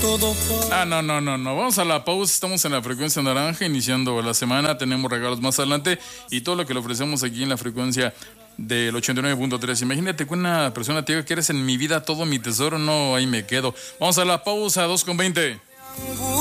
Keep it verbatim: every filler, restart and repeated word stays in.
Ah, no, no, no, no. Vamos a la pausa. Estamos en la frecuencia naranja, iniciando la semana. Tenemos regalos más adelante y todo lo que le ofrecemos aquí en la frecuencia del ochenta y nueve punto tres. Imagínate que una persona te diga que eres en mi vida todo mi tesoro. No, ahí me quedo. Vamos a la pausa, dos con veinte.